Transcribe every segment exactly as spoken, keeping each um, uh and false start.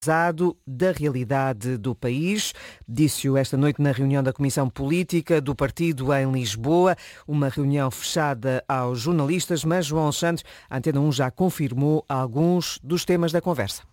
da realidade do país. Disse-o esta noite na reunião da Comissão Política do Partido em Lisboa, uma reunião fechada aos jornalistas, mas João Alexandre, a Antena um já confirmou alguns dos temas da conversa.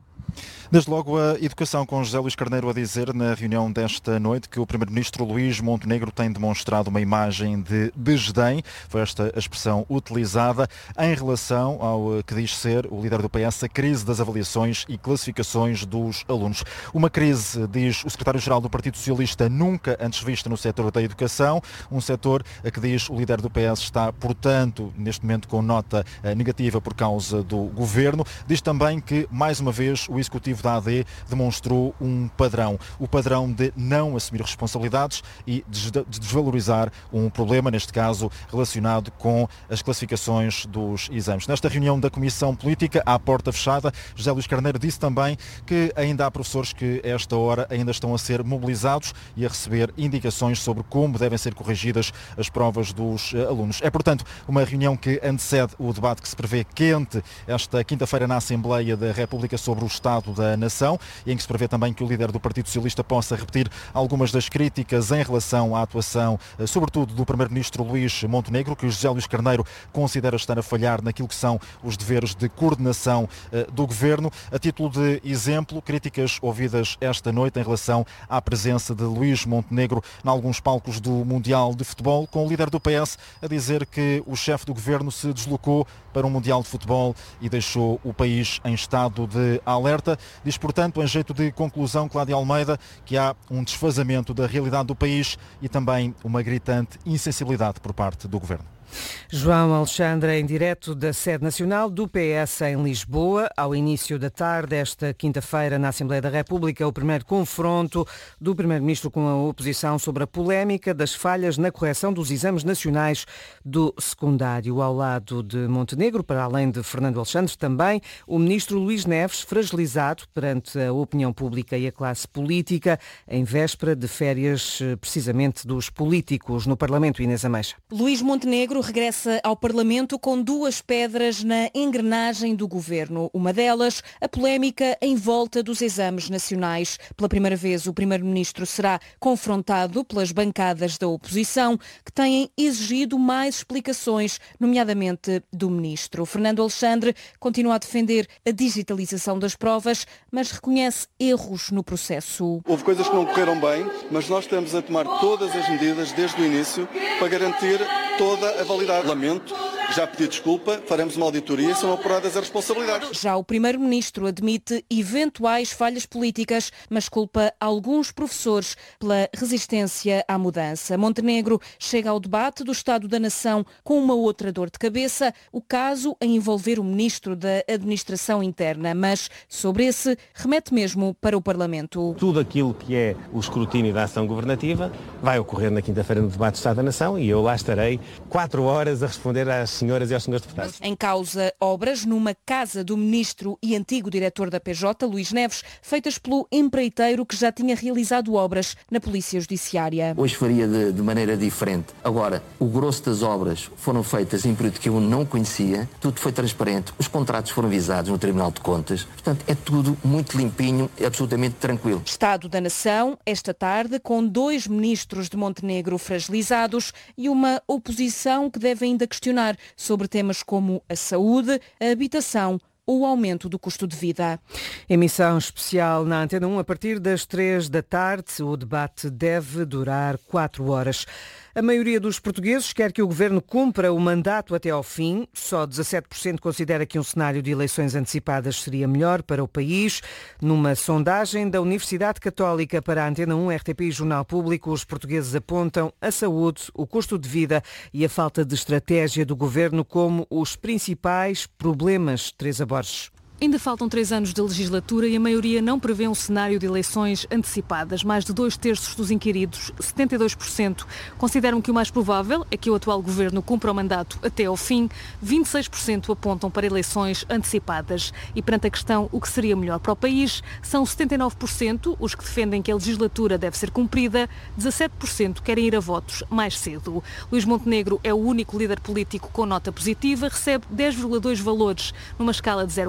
Desde logo a educação, com José Luís Carneiro a dizer na reunião desta noite que o primeiro-ministro Luís Montenegro tem demonstrado uma imagem de desdém, foi esta a expressão utilizada, em relação ao que diz ser o líder do P S, a crise das avaliações e classificações dos alunos. Uma crise, diz o secretário-geral do Partido Socialista, nunca antes vista no setor da educação, um setor a que diz o líder do P S está, portanto, neste momento com nota negativa por causa do governo. Diz também que, mais uma vez, o executivo da A D demonstrou um padrão, o padrão de não assumir responsabilidades e de desvalorizar um problema, neste caso relacionado com as classificações dos exames. Nesta reunião da Comissão Política, à porta fechada, José Luís Carneiro disse também que ainda há professores que a esta hora ainda estão a ser mobilizados e a receber indicações sobre como devem ser corrigidas as provas dos alunos. É, portanto, uma reunião que antecede o debate que se prevê quente esta quinta-feira na Assembleia da República sobre o Estado da Nação, e em que se prevê também que o líder do Partido Socialista possa repetir algumas das críticas em relação à atuação, sobretudo do primeiro-ministro Luís Montenegro, que o José Luís Carneiro considera estar a falhar naquilo que são os deveres de coordenação do governo. A título de exemplo, críticas ouvidas esta noite em relação à presença de Luís Montenegro em alguns palcos do Mundial de Futebol, com o líder do P S a dizer que o chefe do governo se deslocou para um Mundial de Futebol e deixou o país em estado de alerta. Diz, portanto, em jeito de conclusão, Cláudia Almeida, que há um desfazamento da realidade do país e também uma gritante insensibilidade por parte do governo. João Alexandre, em direto da sede nacional do P S em Lisboa, ao início da tarde, esta quinta-feira, na Assembleia da República, o primeiro confronto do primeiro-ministro com a oposição sobre a polémica das falhas na correção dos exames nacionais do secundário. Ao lado de Montenegro, para além de Fernando Alexandre, também o ministro Luís Neves, fragilizado perante a opinião pública e a classe política, em véspera de férias, precisamente, dos políticos no Parlamento. Inês Ameixa. Luís Montenegro regressa ao Parlamento com duas pedras na engrenagem do governo. Uma delas, a polémica em volta dos exames nacionais. Pela primeira vez, o primeiro-ministro será confrontado pelas bancadas da oposição, que têm exigido mais explicações, nomeadamente do ministro. Fernando Alexandre continua a defender a digitalização das provas, mas reconhece erros no processo. Houve coisas que não correram bem, mas nós estamos a tomar todas as medidas desde o início para garantir toda a validade. Lamento, já pedi desculpa, faremos uma auditoria e são apuradas as responsabilidades. Já o primeiro-ministro admite eventuais falhas políticas, mas culpa alguns professores pela resistência à mudança. Montenegro chega ao debate do Estado da Nação com uma outra dor de cabeça, o caso a envolver o ministro da Administração Interna, mas sobre esse remete mesmo para o Parlamento. Tudo aquilo que é o escrutínio da ação governativa vai ocorrer na quinta-feira no debate do Estado da Nação e eu lá estarei quatro horas a responder às senhoras e aos senhores deputados. Em causa, obras numa casa do ministro e antigo diretor da P J, Luís Neves, feitas pelo empreiteiro que já tinha realizado obras na Polícia Judiciária. Hoje faria de, de maneira diferente. Agora, o grosso das obras foram feitas em período que eu não conhecia, tudo foi transparente, os contratos foram visados no Tribunal de Contas, portanto é tudo muito limpinho, absolutamente tranquilo. Estado da Nação, esta tarde, com dois ministros de Montenegro fragilizados e uma oposição que deve ainda questionar sobre temas como a saúde, a habitação ou o aumento do custo de vida. Emissão especial na Antena um a partir das três da tarde. O debate deve durar quatro horas. A maioria dos portugueses quer que o governo cumpra o mandato até ao fim. Só dezassete por cento considera que um cenário de eleições antecipadas seria melhor para o país. Numa sondagem da Universidade Católica para a Antena um, R T P e Jornal Público, os portugueses apontam a saúde, o custo de vida e a falta de estratégia do governo como os principais problemas. Teresa Borges. Ainda faltam três anos de legislatura e a maioria não prevê um cenário de eleições antecipadas. Mais de dois terços dos inquiridos, setenta e dois por cento, consideram que o mais provável é que o atual governo cumpra o mandato até ao fim. vinte e seis por cento apontam para eleições antecipadas. E perante a questão o que seria melhor para o país, são setenta e nove por cento os que defendem que a legislatura deve ser cumprida, dezassete por cento querem ir a votos mais cedo. Luís Montenegro é o único líder político com nota positiva, recebe dez vírgula dois valores numa escala de zero a vinte,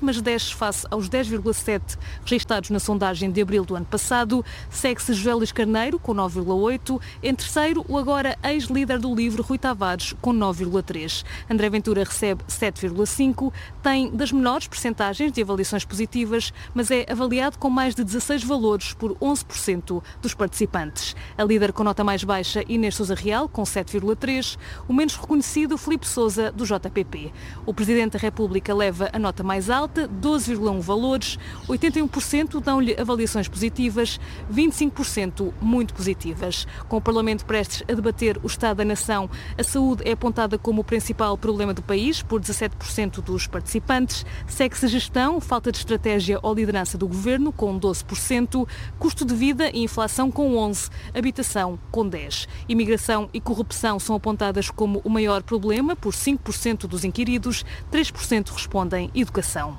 mas desce face aos dez vírgula sete registados na sondagem de abril do ano passado. Segue-se José Luís Carneiro, com nove vírgula oito. Em terceiro, o agora ex-líder do LIVRE, Rui Tavares, com nove vírgula três. André Ventura recebe sete vírgula cinco. Tem das menores percentagens de avaliações positivas, mas é avaliado com mais de dezasseis valores por onze por cento dos participantes. A líder com nota mais baixa, Inês Sousa Real, com sete vírgula três. O menos reconhecido, Filipe Sousa, do J P P. O Presidente da República leva a nota mais alta, doze vírgula um valores. oitenta e um por cento dão-lhe avaliações positivas, vinte e cinco por cento muito positivas. Com o Parlamento prestes a debater o Estado da Nação, a saúde é apontada como o principal problema do país por dezassete por cento dos participantes. Segue-se a gestão, falta de estratégia ou liderança do Governo, com doze por cento. Custo de vida e inflação, com onze por cento. Habitação, com dez por cento. Imigração e corrupção são apontadas como o maior problema por cinco por cento dos inquiridos. três por cento respondem educação.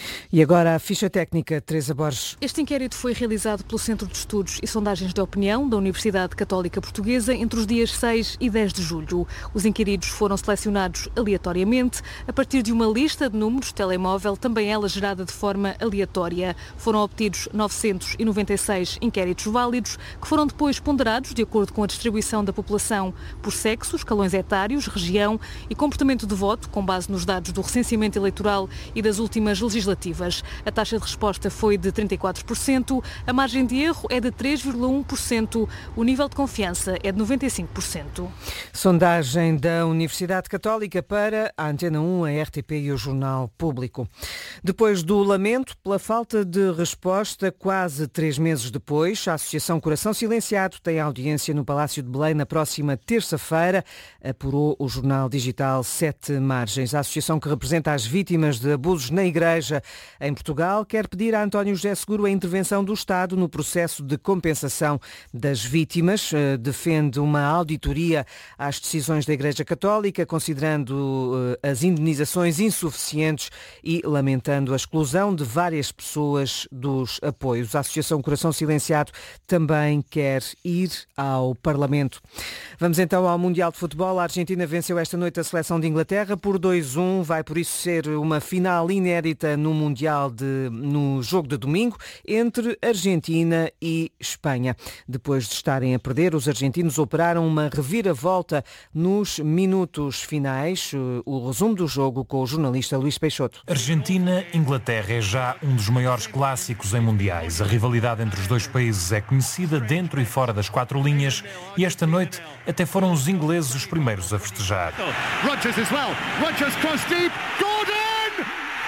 E agora a ficha técnica, Teresa Borges. Este inquérito foi realizado pelo Centro de Estudos e Sondagens de Opinião da Universidade Católica Portuguesa entre os dias seis e dez de julho. Os inquiridos foram selecionados aleatoriamente a partir de uma lista de números de telemóvel, também ela gerada de forma aleatória. Foram obtidos novecentos e noventa e seis inquéritos válidos, que foram depois ponderados de acordo com a distribuição da população por sexo, escalões etários, região e comportamento de voto, com base nos dados do recenseamento eleitoral e das últimas legislativas. A taxa de resposta foi de trinta e quatro por cento, a margem de erro é de três vírgula um por cento, o nível de confiança é de noventa e cinco por cento. Sondagem da Universidade Católica para a Antena um, a R T P e o Jornal Público. Depois do lamento pela falta de resposta, quase três meses depois, a Associação Coração Silenciado tem audiência no Palácio de Belém na próxima terça-feira, apurou o jornal digital Sete Margens. A associação que representa as vítimas de abusos na Igreja em Portugal quer pedir a António José Seguro a intervenção do Estado no processo de compensação das vítimas. Defende uma auditoria às decisões da Igreja Católica, considerando as indemnizações insuficientes e lamentando a exclusão de várias pessoas dos apoios. A Associação Coração Silenciado também quer ir ao Parlamento. Vamos então ao Mundial de Futebol. A Argentina venceu esta noite a seleção de Inglaterra por dois a um. Vai por isso ser uma final inédita no Mundial de, no jogo de domingo entre Argentina e Espanha. Depois de estarem a perder, os argentinos operaram uma reviravolta nos minutos finais. O resumo do jogo com o jornalista Luís Peixoto. Argentina-Inglaterra é já um dos maiores clássicos em mundiais. A rivalidade entre os dois países é conhecida dentro e fora das quatro linhas e esta noite até foram os ingleses os primeiros a festejar. Rodgers as well. Rodgers cross deep. Gordon!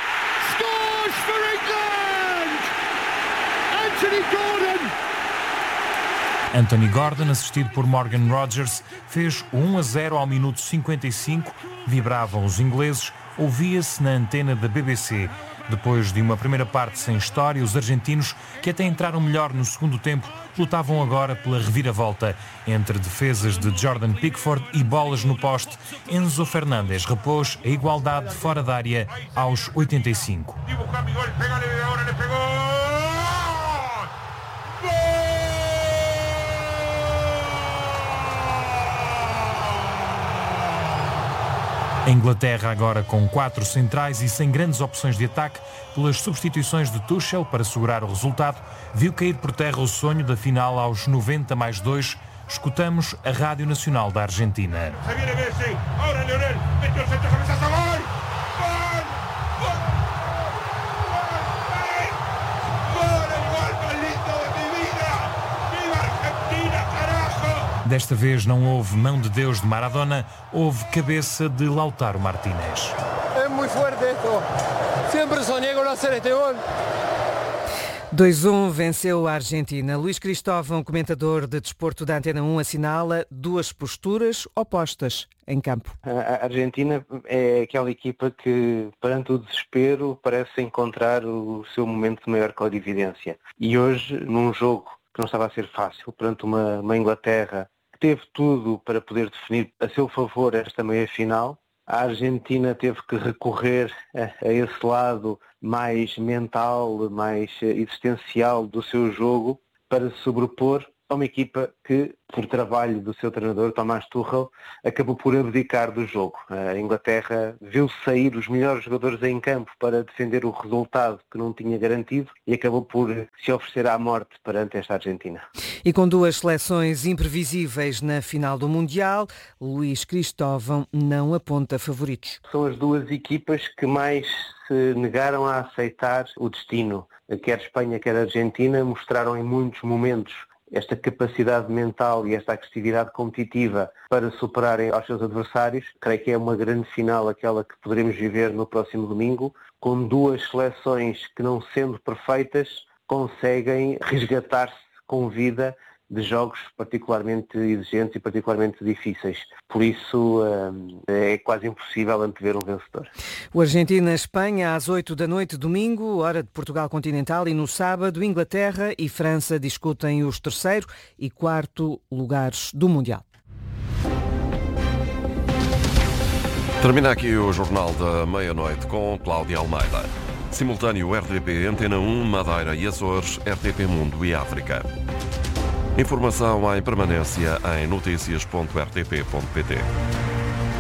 Scores for England! Anthony Gordon! Anthony Gordon, assistido por Morgan Rogers, fez o um a zero ao minuto cinquenta e cinco. Vibravam os ingleses, ouvia-se na antena da B B C. Depois de uma primeira parte sem história, os argentinos, que até entraram melhor no segundo tempo, lutavam agora pela reviravolta. Entre defesas de Jordan Pickford e bolas no poste, Enzo Fernandes repôs a igualdade fora da área aos oitenta e cinco. A Inglaterra agora com quatro centrais e sem grandes opções de ataque, pelas substituições de Tuchel para segurar o resultado, viu cair por terra o sonho da final aos noventa mais dois. Escutamos a Rádio Nacional da Argentina. Desta vez não houve mão de Deus de Maradona, houve cabeça de Lautaro Martínez. É muito forte isto. Sempre sonhei com fazer este gol. dois a um venceu a Argentina. Luís Cristóvão, comentador de desporto da Antena um, assinala duas posturas opostas em campo. A Argentina é aquela equipa que, perante o desespero, parece encontrar o seu momento de maior clarividência. E hoje, num jogo que não estava a ser fácil, perante uma, uma Inglaterra que teve tudo para poder definir a seu favor esta meia-final, a Argentina teve que recorrer a, a esse lado mais mental, mais existencial do seu jogo para se sobrepor a uma equipa que, por trabalho do seu treinador, Thomas Tuchel, acabou por abdicar do jogo. A Inglaterra viu sair os melhores jogadores em campo para defender o resultado que não tinha garantido e acabou por se oferecer à morte perante esta Argentina. E com duas seleções imprevisíveis na final do Mundial, Luís Cristóvão não aponta favoritos. São as duas equipas que mais se negaram a aceitar o destino. Quer Espanha, quer Argentina mostraram em muitos momentos esta capacidade mental e esta agressividade competitiva para superarem aos seus adversários. Creio que é uma grande final aquela que poderemos viver no próximo domingo, com duas seleções que, não sendo perfeitas, conseguem resgatar-se com vida de jogos particularmente exigentes e particularmente difíceis. Por isso é quase impossível antever um vencedor. O Argentina-Espanha às oito da noite, domingo, hora de Portugal continental, e no sábado Inglaterra e França discutem os terceiro e quarto lugares do Mundial. Termina aqui o Jornal da Meia-Noite com Cláudia Almeida. Simultâneo R T P, Antena um, Madeira e Açores, R T P Mundo e África. Informação em permanência em notícias ponto r t p ponto p t.